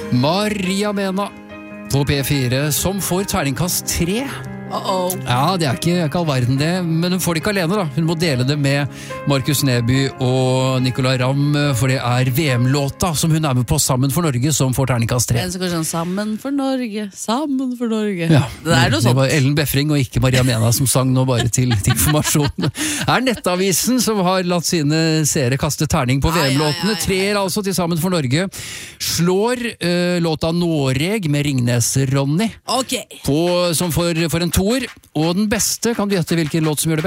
Maria Mena på P4, som får terningkast 3. Ja, det er ikke all verden det, men hun får det ikke alene da. Hun må dele det med Markus Neby og Nicolai Ramm, for det er VM-låta som hun er med på Sammen for Norge, som får terningkast 3. En som går sånn, Sammen for Norge, Sammen for Norge. Ja, det er noe sånt. Det var Ellen Befring og ikke Maria Mena som sang nå, bare til informasjon. Er Nettavisen som har latt sine seere kaste terning på VM-låtene. 3 altså til Sammen for Norge. Slår låta Noreg med Ringnes Ronny, Ok. som for en toer, og den beste, kan du gjette hvilken låt som gjør det